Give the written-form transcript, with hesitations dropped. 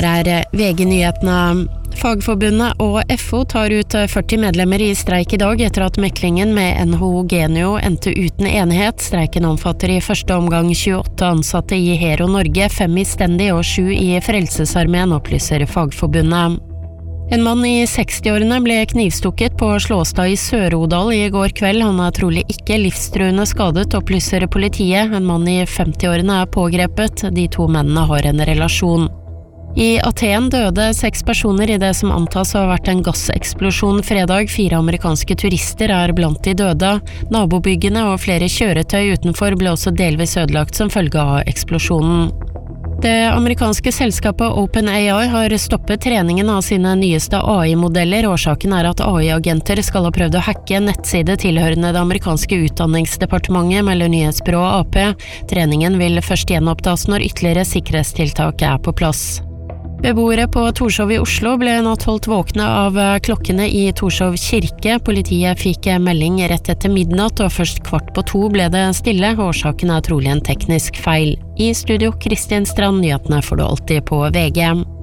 Her VG-nyhetene. Fagforbundet og FO tar ut 40 medlemmer I streik I dag etter at meklingen med NHO Genio endte uten enighet. Streiken omfatter I første omgang 28 ansatte I Hero Norge, 5 I Stendi og 7 I Frelsesarmeen, opplyser Fagforbundet. En mann I 60-årene ble knivstukket på Slåstad I Sør-Odal I går kveld. Han trolig ikke livstruende skadet, opplyser politiet. En mann I 50-årene pågrepet. De to mennene har en relasjon. I Aten døde 6 personer I det som antas å ha vært en gasseksplosjon fredag. 4 amerikanske turister blant de døde. Nabobyggene og flere kjøretøy utenfor ble også delvis ødelagt som følge av eksplosjonen. Det amerikanske selskapet OpenAI har stoppet treningen av sine nyeste AI-modeller. Årsaken at AI-agenter skal ha prøvd å hacke en nettside tilhørende det amerikanske utdanningsdepartementet, melder nyhetsbyrået AP. Treningen vil først gjenopptas når ytterligere sikkerhetstiltak på plass. Beboere på Torshov I Oslo ble natt holdt våkne av klokkene I Torshov kirke. Politiet fikk melding rett etter midnatt, og først 1:15 ble det stille. Årsaken trolig en teknisk feil. I studio Kristin Strand, nyhetene får du alltid på VG.